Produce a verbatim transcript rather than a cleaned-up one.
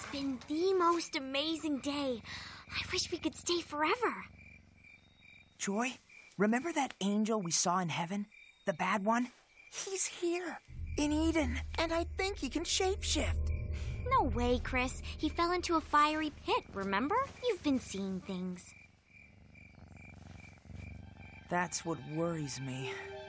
been the most amazing day. I wish we could stay forever. Joy, remember that angel we saw in heaven? The bad one? He's here, in Eden, and I think he can shapeshift. No way, Chris. He fell into a fiery pit, remember? You've been seeing things. That's what worries me.